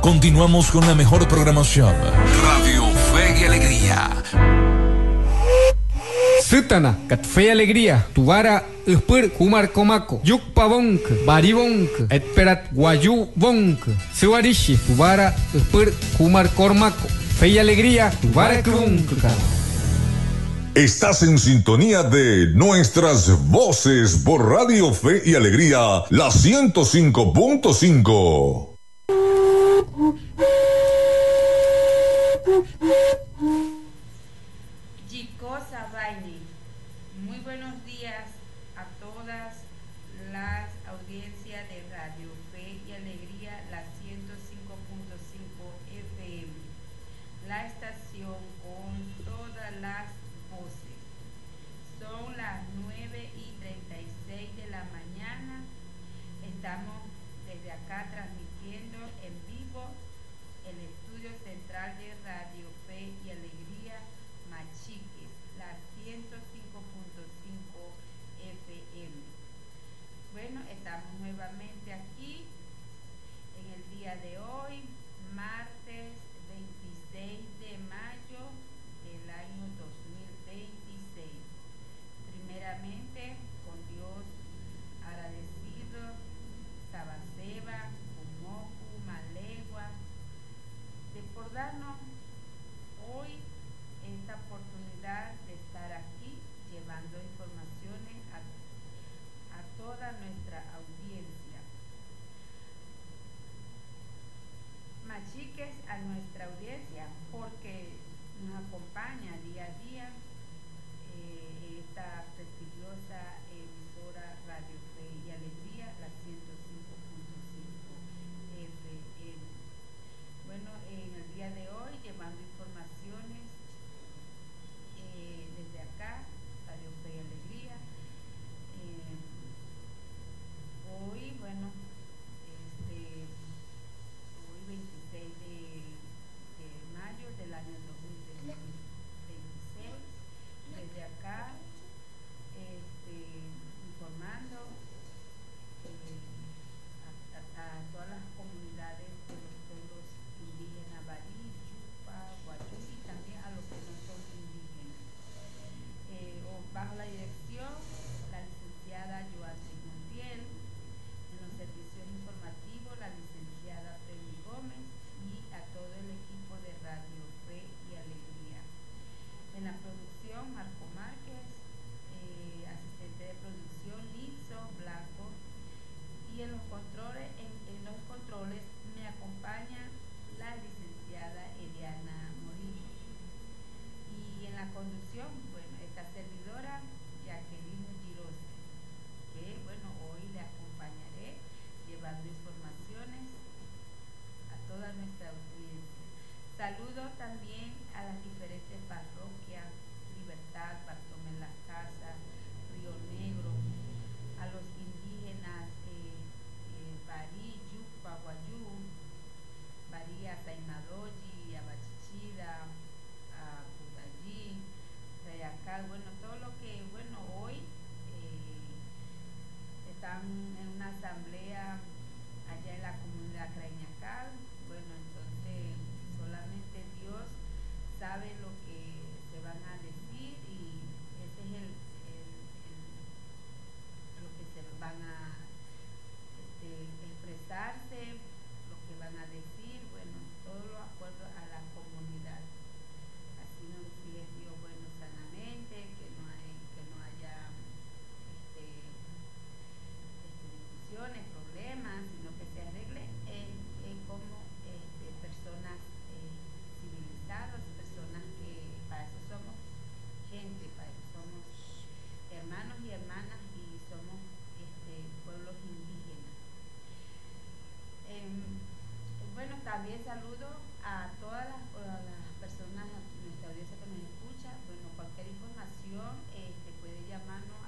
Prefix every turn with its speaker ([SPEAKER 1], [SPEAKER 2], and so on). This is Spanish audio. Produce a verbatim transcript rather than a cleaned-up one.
[SPEAKER 1] Continuamos con la mejor programación. Radio Fe y Alegría.
[SPEAKER 2] Sutana, kat Fe y Alegría, Tuvara, Uspur, Kumar Komako, Yukpa Bonk, Baribonk, Etperat Guayu Bonk, Suarishi, Tuvara, Uspur, Kumar Kormako, Fe y Alegría, Tuvara Kubonk.
[SPEAKER 3] Estás en sintonía de nuestras voces por Radio Fe y Alegría, la ciento cinco punto cinco.
[SPEAKER 4] Gicosa Baini, muy buenos días a todas las audiencias de Radio Fe y Alegría, la ciento cinco punto cinco F M, la estación con todas las voces. Son las nueve y treinta y seis de la mañana, estamos desde acá transmitiendo en vivo el estudio central de Radio Fe y Alegría Machiques, la ciento cinco punto cinco F M. Bueno, estamos nuevamente aquí en el día de hoy, martes veintiséis de mayo del año dos mil veintiséis. Primeramente, con Dios agradecido, Sabaseba, Kumoku, Malegua, de por darnos hoy esta oportunidad de estar aquí llevando informaciones a, a toda nuestra audiencia. Machiques a nuestra audiencia porque nos acompaña día a día eh, esta prestigiosa emisora Radio Fe y Alegría, la ciento cinco punto cinco F M. Bueno, en el día de hoy llevando informaciones eh, desde acá, Radio Fe y Alegría. Eh, hoy, bueno, este, hoy veintiséis de, de mayo del año dos mil veintiséis, desde acá, este, informando eh, a, a, a todas las comunidades de los pueblos indígenas, Barí, Yupa, Guayú y también a los que no son indígenas. Eh, o bajo la dirección la licenciada Joanny Montiel, en los servicios informativos la licenciada Freddy Gómez y a todo el equipo de Radio Fe y Alegría. En la producción Marco Márquez, eh, asistente de producción Lizo Blanco, y en los controles, en, en los controles me acompaña la licenciada Eliana Morillo. Y en la conducción, bueno, esta servidora Jacqueline Girose, que bueno, hoy le acompañaré llevando informaciones a toda nuestra audiencia. Saludo también a las diferentes parroquias, Libertad, Bartolomé Las Casas, Río Negro, a los indígenas eh, eh, Barí, Yupa, Guayú, Barí, Atainadoyi, Abachichida, a Budallí, Rayacal, bueno, todo lo que, bueno, hoy eh, están en una asamblea allá en la comunidad Crañacal. Bueno, entonces solamente Dios sabe lo que se van a decir y ese es el, el, el lo que se van a este, expresarse, lo que van a decir, bueno, todo lo acuerdo a la comunidad. Así nos sigue Dios, bueno, sanamente, que no hay, que no haya este, este, discusiones, problemas, sino que se arregle en, en como este, personas eh, civilizadas, personas que para eso somos gente, para eso somos hermanos y hermanas y somos este, pueblos indígenas. Eh, bueno, también saludo a todas las, a las personas, a nuestra audiencia que nos escucha. Bueno, cualquier información este, puede llamarnos